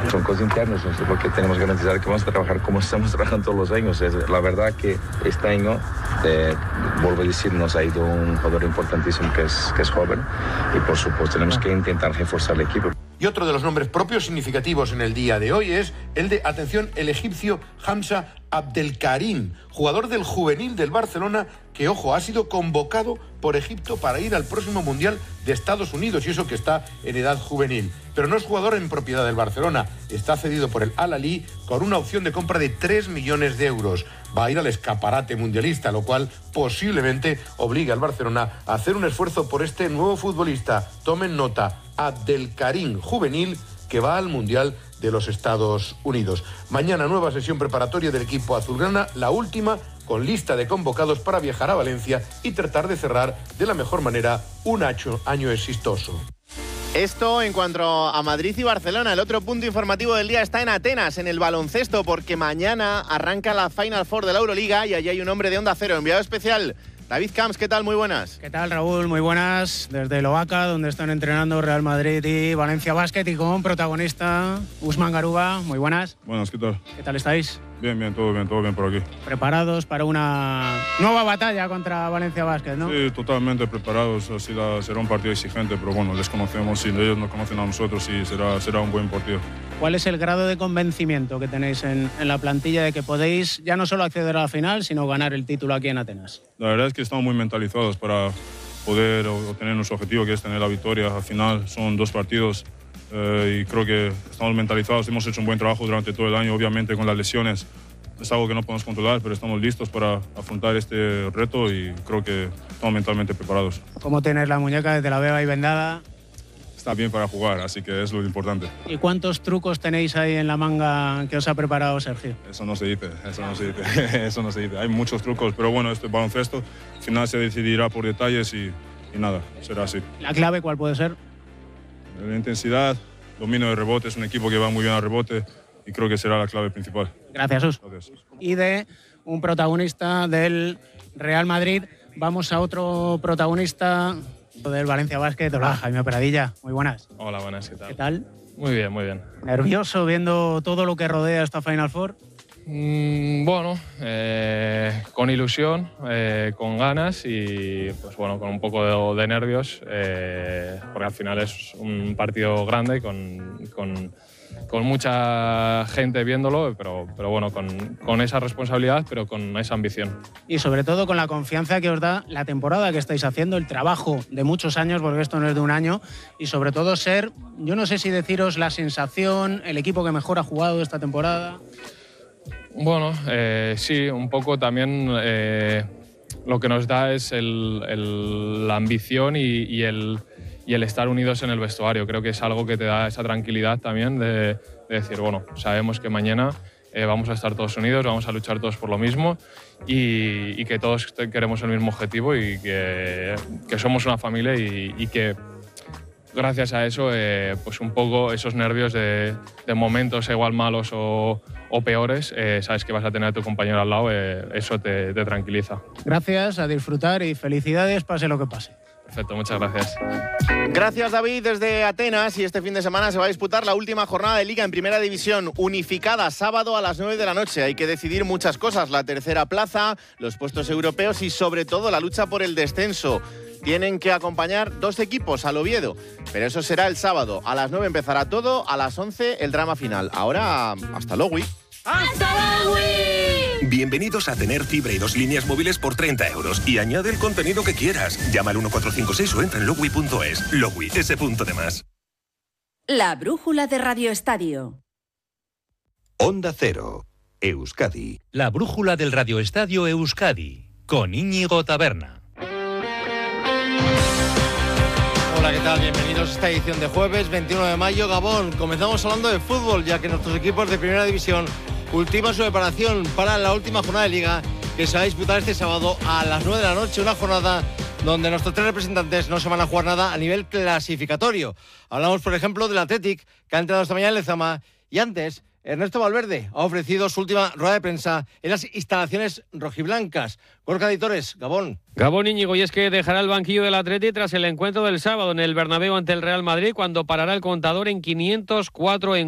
son cosas internas, no sé por qué tenemos que garantizar que vamos a trabajar como estamos trabajando todos los años. La verdad que este año, vuelvo a decir, nos ha ido un jugador importantísimo que es joven y por supuesto tenemos que intentar reforzar el equipo. Y otro de los nombres propios significativos en el día de hoy es el de, atención, el egipcio Hamza Abdelkarim, jugador del juvenil del Barcelona, que, ojo, ha sido convocado por Egipto para ir al próximo Mundial de Estados Unidos, y eso que está en edad juvenil. Pero no es jugador en propiedad del Barcelona, está cedido por el Al-Ahly con una opción de compra de 3 millones de euros. Va a ir al escaparate mundialista, lo cual posiblemente obligue al Barcelona a hacer un esfuerzo por este nuevo futbolista. Tomen nota, Abdelkarim juvenil, que va al Mundial de los Estados Unidos. Mañana nueva sesión preparatoria del equipo azulgrana, la última con lista de convocados para viajar a Valencia y tratar de cerrar de la mejor manera un año exitoso. Esto en cuanto a Madrid y Barcelona. El otro punto informativo del día está en Atenas, en el baloncesto, porque mañana arranca la Final Four de la Euroliga y allí hay un hombre de Onda Cero, enviado especial. David Camps, ¿qué tal? Muy buenas. ¿Qué tal, Raúl? Muy buenas. Desde Loaca, donde están entrenando Real Madrid y Valencia Basket, y con protagonista Usman Garuba. Muy buenas. Buenas, ¿qué tal? ¿Qué tal estáis? Bien, todo bien por aquí. ¿Preparados para una nueva batalla contra Valencia Basket, no? Sí, totalmente preparados. Será un partido exigente, pero bueno, les conocemos y ellos nos conocen a nosotros y será un buen partido. ¿Cuál es el grado de convencimiento que tenéis en la plantilla de que podéis ya no solo acceder a la final, sino ganar el título aquí en Atenas? La verdad es que estamos muy mentalizados para poder obtener nuestro objetivo, que es tener la victoria. Al final son 2 partidos y creo que estamos mentalizados. Hemos hecho un buen trabajo durante todo el año, obviamente con las lesiones. Es algo que no podemos controlar, pero estamos listos para afrontar este reto y creo que estamos mentalmente preparados. ¿Cómo tienes la muñeca? Te la veo ahí vendada. Está bien para jugar, así que es lo importante. ¿Y cuántos trucos tenéis ahí en la manga que os ha preparado Sergio? Eso no se dice. Eso no se dice. Hay muchos trucos, pero bueno, este baloncesto al final se decidirá por detalles y nada, será así. ¿La clave cuál puede ser? La intensidad, dominio de rebote, es un equipo que va muy bien al rebote y creo que será la clave principal. Gracias, Us. Gracias. Y de un protagonista del Real Madrid, vamos a otro protagonista del Valencia Basket. Hola, Jaime Peradilla. Muy buenas. Hola, buenas, ¿qué tal? ¿Qué tal? Muy bien, muy bien. ¿Nervioso viendo todo lo que rodea esta Final Four? Bueno, con ilusión, con ganas y pues bueno, con un poco de nervios, porque al final es un partido grande con mucha gente viéndolo, pero bueno, con esa responsabilidad, pero con esa ambición. Y sobre todo con la confianza que os da la temporada que estáis haciendo, el trabajo de muchos años, porque esto no es de un año, y sobre todo ser, yo no sé si deciros la sensación, el equipo que mejor ha jugado esta temporada. Bueno, sí, un poco también lo que nos da es la ambición y el estar unidos en el vestuario. Creo que es algo que te da esa tranquilidad también de decir, bueno, sabemos que mañana vamos a estar todos unidos, vamos a luchar todos por lo mismo y que todos queremos el mismo objetivo y que somos una familia y que gracias a eso, pues un poco esos nervios de momentos igual malos o peores, sabes que vas a tener a tu compañero al lado, eso te tranquiliza. Gracias, a disfrutar y felicidades, pase lo que pase. Perfecto, muchas gracias. Gracias, David, desde Atenas. Y este fin de semana se va a disputar la última jornada de Liga en Primera División, unificada, sábado a las 9 de la noche. Hay que decidir muchas cosas, la tercera plaza, los puestos europeos y sobre todo la lucha por el descenso. Tienen que acompañar 2 equipos al Oviedo, pero eso será el sábado. A las 9 empezará todo, a las 11 el drama final. Ahora, hasta luego. ¡Hasta luego! Bienvenidos a tener fibra y 2 líneas móviles por 30 euros y añade el contenido que quieras. Llama al 1456 o entra en logui.es. Logui, ese punto de más. La brújula de Radio Estadio. Onda Cero, Euskadi. La brújula del Radio Estadio Euskadi, con Íñigo Taberna. Hola, ¿qué tal? Bienvenidos a esta edición de jueves 21 de mayo, Gabón. Comenzamos hablando de fútbol, ya que nuestros equipos de Primera División ultiman su preparación para la última jornada de Liga, que se va a disputar este sábado a las 9 de la noche, una jornada donde nuestros 3 representantes no se van a jugar nada a nivel clasificatorio. Hablamos, por ejemplo, del Athletic, que ha entrenado esta mañana en Lezama, y antes Ernesto Valverde ha ofrecido su última rueda de prensa en las instalaciones rojiblancas. Gorka Editores, Gabón. Gabón, Íñigo, y es que dejará el banquillo del Atleti tras el encuentro del sábado en el Bernabéu ante el Real Madrid, cuando parará el contador en 504 encuentros.